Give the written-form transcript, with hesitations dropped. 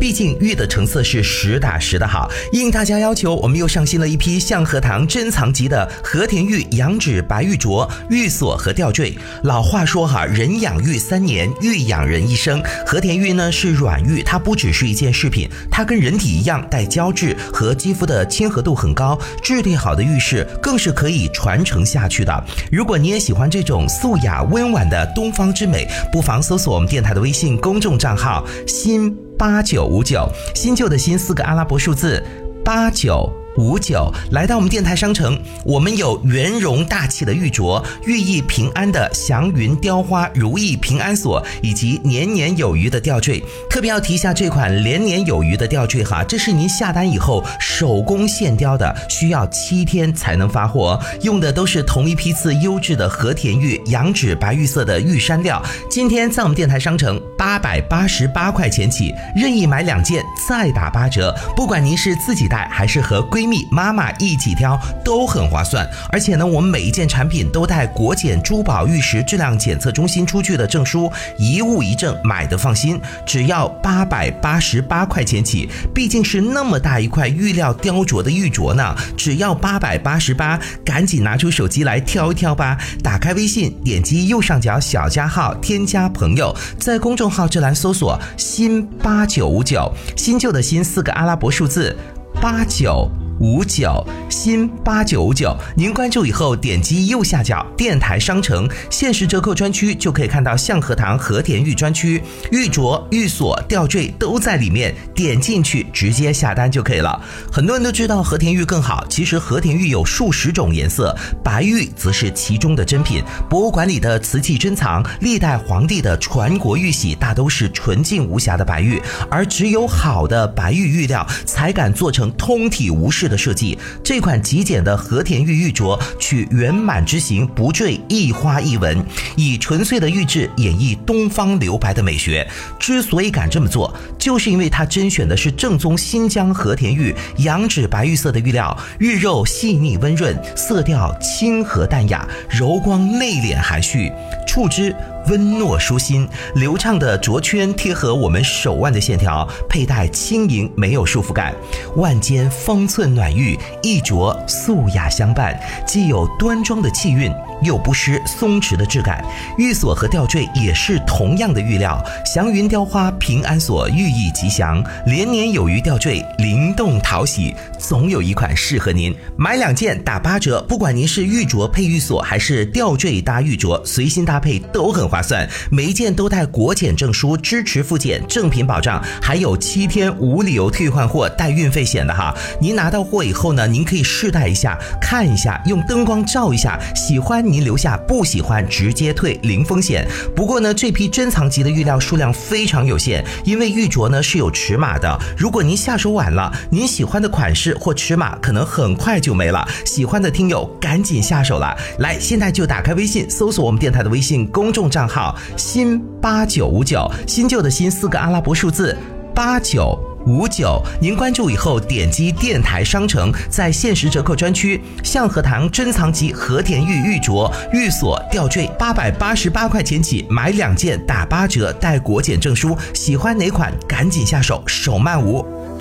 毕竟玉的成色是实打实的好。应大家要求，我们又上新了一批象和堂珍藏级的和田玉羊脂白玉镯、玉锁和吊坠。老话说人养玉3年，玉养人1生。和田玉呢是软玉，它不只是一件饰品，它跟人体一样带胶质，和肌肤的亲和度很高，质地好的玉饰更是可以传承下去的。如果你也喜欢这种素雅温婉的东方之美，不妨搜索我们电台的微信公众账号新8959，新旧的新4个阿拉伯数字8959，来到我们电台商城，我们有圆融大气的玉镯，寓意平安的祥云雕花如意平安锁，以及年年有余的吊坠。特别要提一下这款年年有余的吊坠这是您下单以后手工现雕的，需要7天才能发货，用的都是同一批次优质的和田玉羊脂白玉色的玉山料。今天在我们电台商城888块钱起，任意买2件再打8折，不管您是自己戴还是和闺蜜妈妈一起挑都很划算。而且呢，我们每一件产品都带国检珠宝玉石质量检测中心出具的证书，一物一证，买的放心。只要888块钱起，毕竟是那么大一块玉料雕琢的玉镯呢，只要888，赶紧拿出手机来挑一挑吧。打开微信，点击右上角小加号，添加朋友，在公众号这栏搜索新8959，新旧的新4个阿拉伯数字8959，新8959，您关注以后点击右下角电台商城限时折扣专区，就可以看到象和堂和田玉专区，玉镯、玉锁、吊坠都在里面，点进去直接下单就可以了。很多人都知道和田玉更好，其实和田玉有数十种颜色，白玉则是其中的珍品。博物馆里的瓷器珍藏，历代皇帝的传国玉玺大都是纯净无瑕的白玉，而只有好的白玉玉料才敢做成通体无饰的设计。这款极简的和田玉玉镯取圆满之形，不坠一花一纹，以纯粹的玉质演绎东方留白的美学。之所以敢这么做，就是因为它甄选的是正宗新疆和田玉羊脂白玉色的玉料，玉肉细腻温润，色调清和淡雅，柔光内敛含蓄，触之温糯舒心，流畅的镯圈贴合我们手腕的线条，佩戴轻盈没有束缚感。腕间方寸暖玉，一镯素雅相伴，既有端庄的气韵，又不失松弛的质感。玉锁和吊坠也是同样的玉料，祥云雕花平安锁寓意吉祥，连年有余吊坠灵动讨喜，总有一款适合您。买2件打8折，不管您是玉镯配玉锁还是吊坠搭玉镯，随心搭配都很划算。每一件都带国检证书，支持复检，正品保障，还有7天无理由退换货带运费险的您拿到货以后呢，您可以试戴一下，看一下，用灯光照一下，喜欢您留下，不喜欢直接退，零风险。不过呢，这批珍藏级的玉料数量非常有限，因为玉镯呢是有尺码的，如果您下手晚了，您喜欢的款式或尺码可能很快就没了，喜欢的听友赶紧下手了。来，现在就打开微信，搜索我们电台的微信公众账号新8959，新旧的新4个阿拉伯数字8959，您关注以后点击电台商城，在限时折扣专区象和堂珍藏级和田玉玉镯、玉锁、吊坠888块钱起，买2件打8折，带国检证书，喜欢哪款赶紧下手，手慢无。